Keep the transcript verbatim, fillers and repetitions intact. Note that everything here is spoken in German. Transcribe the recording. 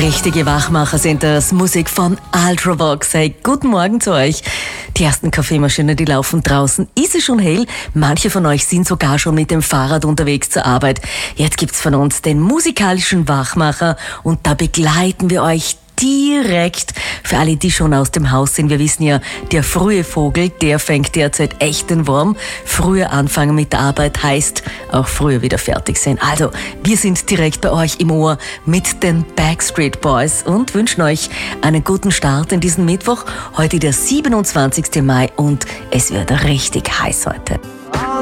Richtige Wachmacher sind das. Musik von Ultravox. Hey, guten Morgen zu euch. Die ersten Kaffeemaschinen, die laufen draußen. Ist es schon hell? Manche von euch sind sogar schon mit dem Fahrrad unterwegs zur Arbeit. Jetzt gibt's von uns den musikalischen Wachmacher und da begleiten wir euch direkt. Für alle, die schon aus dem Haus sind, wir wissen ja, der frühe Vogel, der fängt derzeit echt den Wurm. Früher anfangen mit der Arbeit heißt auch früher wieder fertig sein. Also, wir sind direkt bei euch im Ohr mit den Backstreet Boys und wünschen euch einen guten Start in diesen Mittwoch. Heute der siebenundzwanzigsten Mai und es wird richtig heiß heute.